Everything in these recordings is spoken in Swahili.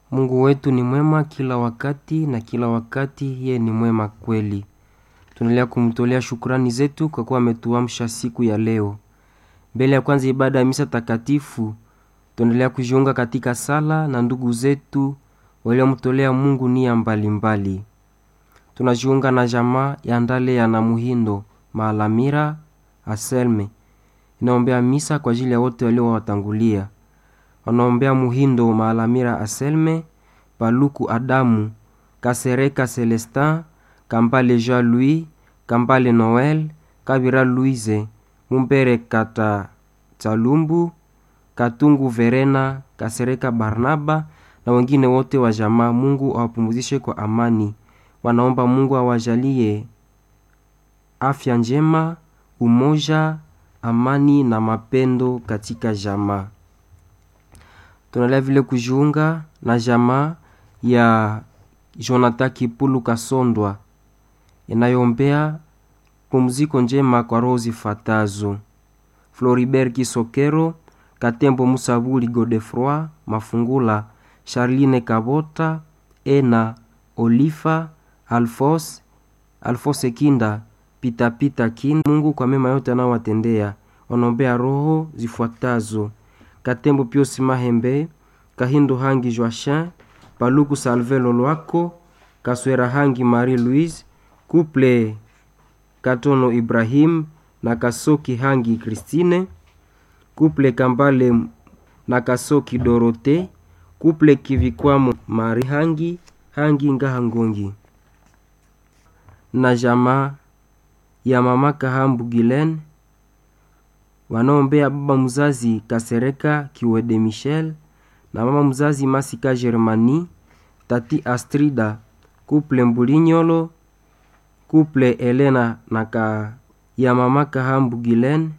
Mungu wetu ni mwema kila wakati na kila wakati yeye ni mwema kweli. Tunaendelea kumtolea shukrani zetu kwa kuwa ametuamsha siku ya leo. Mbele ya kwanza ibada ya misa takatifu, tunaendelea kujiunga katika sala na ndugu zetu waliomtolea Mungu nia mbalimbali. Tunajiunga na jamaa ya Ndale ya Namuhindo, Maalamira, Aselme. Inaombea misa kwa ajili ya wote waliowatangulia. Wanaombea Muhindo Maalamira Aselme, Paluku Adamu, Kasereka Celestin, Kambale Jean-Louis, Kambale Noel, Kabira Louise, Mumbere Kata Chalumbu, Katungu Verena, Kasereka Barnaba na wengine wote wa jamaa. Mungu awapumzishe kwa amani. Wanaomba Mungu awajalie afya njema, umoja, amani na mapendo katika jamaa. Tunaendelea vile kujiunga na jamaa ya Jonathan Kipulu Kasondwa inayoombea pumziko njema kwa roho zifuatazo: Floribert Kisokero, Katembo Musabuli, Godefroy Mafungula, Charline Kabota, Ena Olifa, Alfose Kinda, Pita Kinda. Mungu kwa mema yote anayowatendea. Wanaombea roho zifuatazo: Katembo Pius Mahembe, Kahindo Hangi Joachin, Paluku Salve Lolwako, Kaswera Hangi Marie Louise, Couple Katono Ibrahim na Kasoki Hangi Christine, Couple Kambale na Kasoki Dorote, Couple Kivikwamo Marie Hangi Ngahangongi. Na jamaa ya mama Kahambu Gilen wanaombea baba mzazi Kasereka Kiwede Michel na mama mzazi Masika Germani, tati Astrida, Couple Mbulinyolo, Couple Elena na ya mama Kahambu Gilen.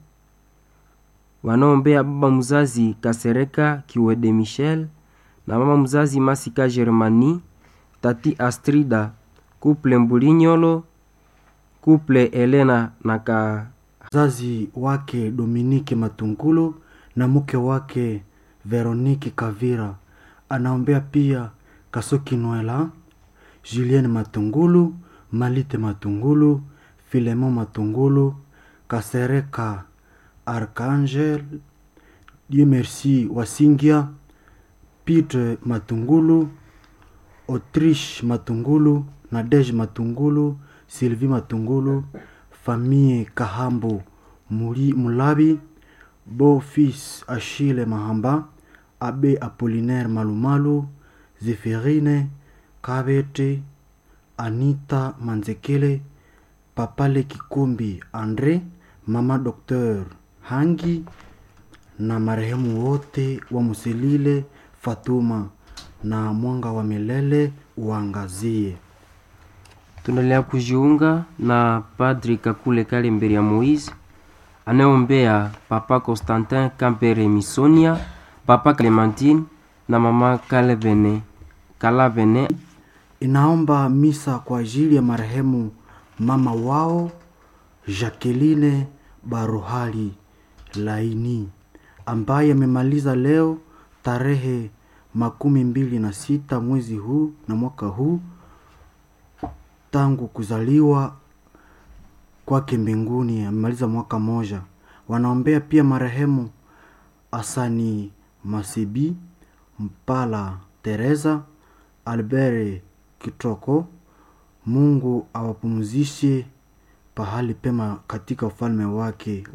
Wanaombea baba mzazi Kasereka Kiwede Michel na mama mzazi Masika Germani, tati Astrida, Couple Mbulinyolo, Couple Elena na mzazi wake Dominique Matungulu na mke wake Veronique Kavira. Anaombea pia Kasoki Noela, Julien Matungulu, Malite Matungulu, Filemon Matungulu, Kasereka Archangel, Dieu Merci Wasingia, Peter Matungulu, Autriche Matungulu, Nadege Matungulu, Sylvie Matungulu, famille Kahambo Mulabi, beau-fils Achille Mahamba, abbé Apollinaire Malumalu, Zéphirine Kabete, Anita Manzekele, Papale Kikumbi André, mama Docteur Hangi na marehemu wote wa Muselile Fatuma, na mwanga wa milele uangazie. Tunaendelea kujiunga na Padri Kakule Kalemberi ya Moise anayeombea Papa Constantin Kampere Misonia, Papa Clementine na mama Kalavene. Inaomba misa kwa ajili ya marehemu mama wao Jacqueline Baruhali Laini ambaye amemaliza leo tarehe 26 mwezi huu na mwaka huu tangu kuzaliwa kwake mbinguni. Amemaliza mwaka moja. Wanaombea pia marehemu Asani Masibi, Mpala Teresa, Albert Kitoko. Mungu awapumzishe pahali pema katika ufalme wake.